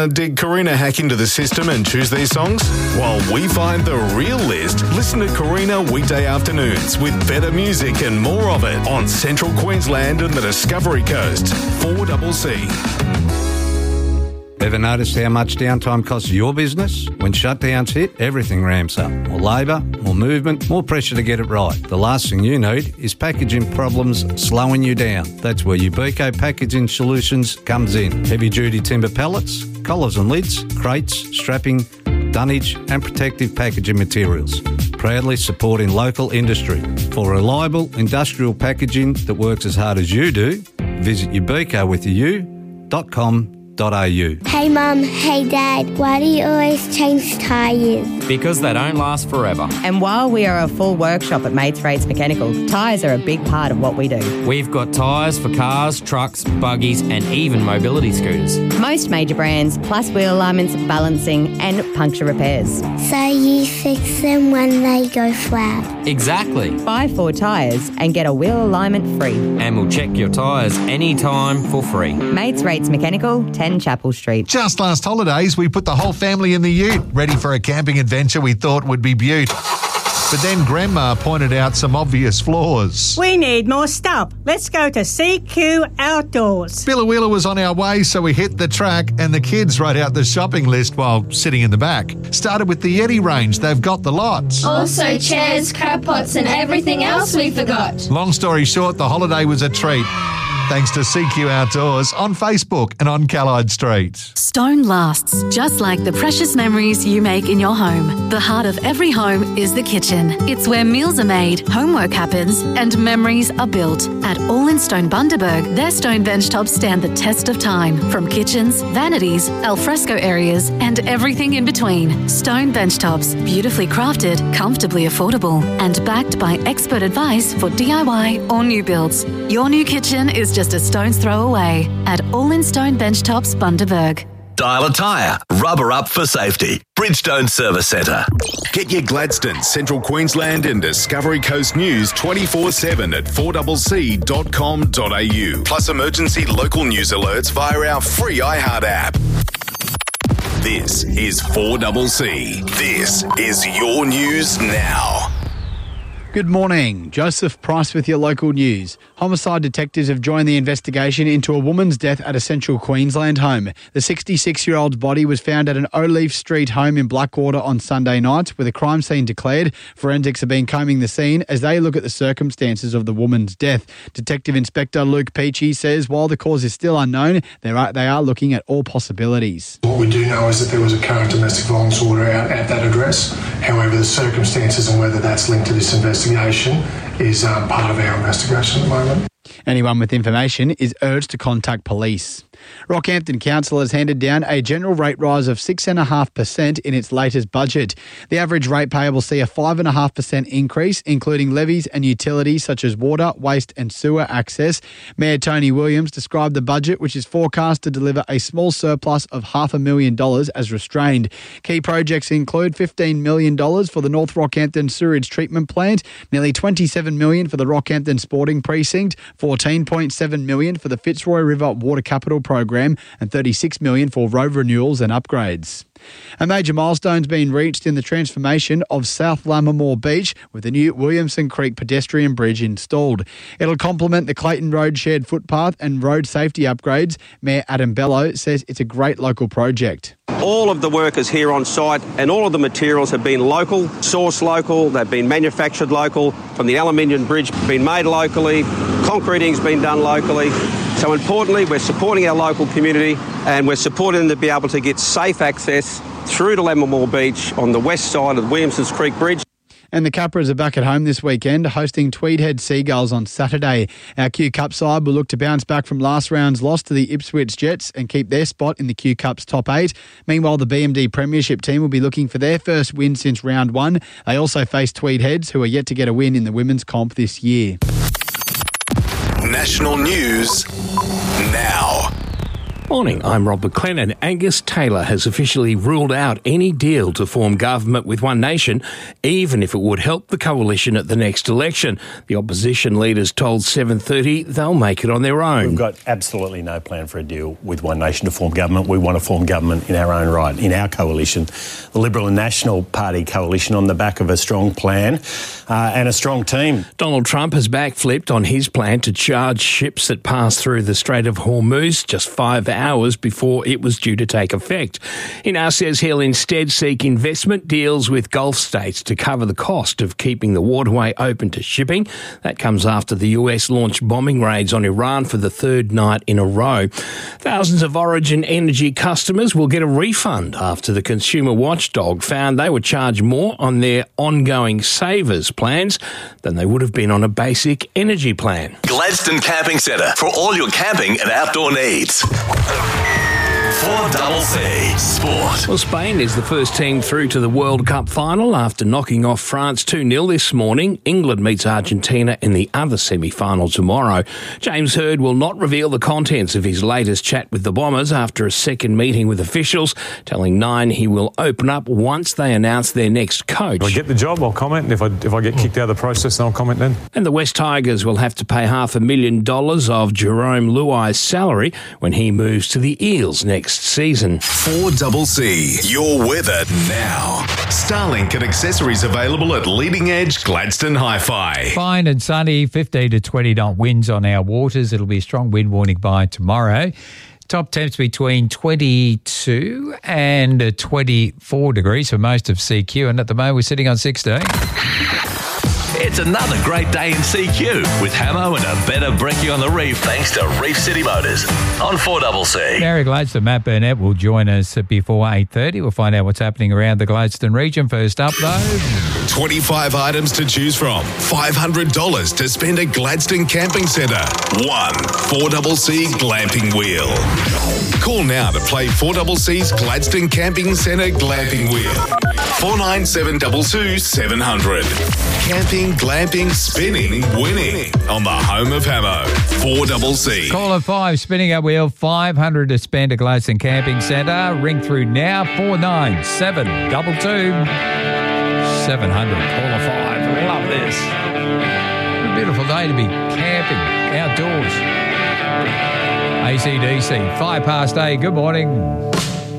Did Karina hack into the system and choose these songs? While we find the real list, listen to Karina weekday afternoons with better music and more of it on Central Queensland and the Discovery Coast. 4CC. Ever noticed how much downtime costs your business? When shutdowns hit, everything ramps up. More labour, more movement, more pressure to get it right. The last thing you need is packaging problems slowing you down. That's where Ubico Packaging Solutions comes in. Heavy-duty timber pallets, collars and lids, crates, strapping, dunnage and protective packaging materials. Proudly supporting local industry. For reliable industrial packaging that works as hard as you do, visit ubicowithu.com.au. Hey Mum, hey Dad, why do you always change tyres? Because they don't last forever. And while we are a full workshop at Mates Rates Mechanical, tyres are a big part of what we do. We've got tyres for cars, trucks, buggies and even mobility scooters. Most major brands, plus wheel alignments, balancing and puncture repairs. So you fix them when they go flat? Exactly. Buy 4 tyres and get a wheel alignment free. And we'll check your tyres anytime for free. Mates Rates Mechanical, 10 Chapel Street. Just last holidays, we put the whole family in the ute, ready for a camping adventure we thought would be beaut. But then Grandma pointed out some obvious flaws. We need more stuff. Let's go to CQ Outdoors. Billawheeler was on our way, so we hit the track and the kids wrote out the shopping list while sitting in the back. Started with the Yeti range. They've got the lots. Also chairs, crab pots and everything else we forgot. Long story short, the holiday was a treat. Thanks to CQ Outdoors on Facebook and on Callide Street. Stone lasts, just like the precious memories you make in your home. The heart of every home is the kitchen. It's where meals are made, homework happens, and memories are built. At All in Stone Bundaberg, their stone bench tops stand the test of time. From kitchens, vanities, alfresco areas, and everything in between. Stone bench tops, beautifully crafted, comfortably affordable, and backed by expert advice for DIY or new builds. Your new kitchen is just a stone's throw away at All in Stone Benchtops Bundaberg. Dial a tyre. Rubber up for safety. Bridgestone Service Centre. Get your Gladstone, Central Queensland and Discovery Coast news 24/7 at 4CC.com.au. Plus emergency local news alerts via our free iHeart app. This is 4CC. This is your news now. Good morning. Joseph Price with your local news. Homicide detectives have joined the investigation into a woman's death at a Central Queensland home. The 66-year-old's body was found at an O'Leaf Street home in Blackwater on Sunday night, with a crime scene declared. Forensics have been combing the scene as they look at the circumstances of the woman's death. Detective Inspector Luke Peachy says while the cause is still unknown, they are looking at all possibilities. What we do know is that there was a current domestic violence order out at that address. However, the circumstances and whether that's linked to this investigation is part of our investigation at the moment. Anyone with information is urged to contact police. Rockhampton Council has handed down a general rate rise of 6.5% in its latest budget. The average ratepayer will see a 5.5% increase, including levies and utilities such as water, waste and sewer access. Mayor Tony Williams described the budget, which is forecast to deliver a small surplus of $500,000 as restrained. Key projects include $15 million for the North Rockhampton Sewerage Treatment Plant, nearly $27 million for the Rockhampton Sporting Precinct, $14.7 million for the Fitzroy River Water Capital Program and $36 million for road renewals and upgrades. A major milestone's been reached in the transformation of South Lammermoor Beach with the new Williamson Creek pedestrian bridge installed. It'll complement the Clayton Road shared footpath and road safety upgrades. Mayor Adam Bello says it's a great local project. All of the workers here on site and all of the materials have been local, sourced local, they've been manufactured local, from the aluminium bridge been made locally, concreting's been done locally. So importantly, we're supporting our local community and we're supporting them to be able to get safe access through to Lammermoor Beach on the west side of the Williamsons Creek Bridge. And the Capras are back at home this weekend, hosting Tweedhead Seagulls on Saturday. Our Q Cup side will look to bounce back from last round's loss to the Ipswich Jets and keep their spot in the Q Cup's top 8. Meanwhile, the BMD Premiership team will be looking for their first win since round 1. They also face Tweedheads, who are yet to get a win in the women's comp this year. National news now. Morning, I'm Rob McLennan. Angus Taylor has officially ruled out any deal to form government with One Nation, even if it would help the coalition at the next election. The opposition leaders told 7:30 they'll make it on their own. We've got absolutely no plan for a deal with One Nation to form government. We want to form government in our own right, in our coalition, the Liberal and National Party coalition, on the back of a strong plan and a strong team. Donald Trump has backflipped on his plan to charge ships that pass through the Strait of Hormuz just 5 hours before it was due to take effect. He now says he'll instead seek investment deals with Gulf states to cover the cost of keeping the waterway open to shipping. That comes after the US launched bombing raids on Iran for the third night in a row. Thousands of Origin Energy customers will get a refund after the consumer watchdog found they were charged more on their ongoing savers plans than they would have been on a basic energy plan. Gladstone Camping Centre for all your camping and outdoor needs. 4CC Sport. Well, Spain is the first team through to the World Cup final after knocking off France 2-0 this morning. England meets Argentina in the other semi-final tomorrow. James Hird will not reveal the contents of his latest chat with the Bombers after a second meeting with officials, telling Nine he will open up once they announce their next coach. If I get the job, I'll comment. If I get kicked out of the process, then I'll comment then. And the West Tigers will have to pay $500,000 of Jerome Luai's salary when he moves to the Eels next season. 4CC, your weather now. Starlink and accessories available at Leading Edge Gladstone Hi-Fi. Fine and sunny, 15 to 20 knot winds on our waters. It'll be a strong wind warning by tomorrow. Top temps between 22 and 24 degrees for most of CQ, and at the moment we're sitting on 16. It's another great day in CQ with Hamo and a better brekkie on the reef thanks to Reef City Motors on 4CC. Gary Gladstone, Matt Burnett will join us before 8:30. We'll find out what's happening around the Gladstone region. First up, though, 25 items to choose from. $500 to spend at Gladstone Camping Centre. 4CC Glamping Wheel. Call now to play 4CC's Gladstone Camping Centre Glamping Wheel. 4972 700. Camping, glamping, spinning, winning on the home of Hamo. 4CC. Caller 5, spinning a wheel, $500 to spend at Gladstone Camping Centre. Ring through now, 4972 700. Caller 5. Love this. What a beautiful day to be camping outdoors. AC/DC, 8:05. Good morning.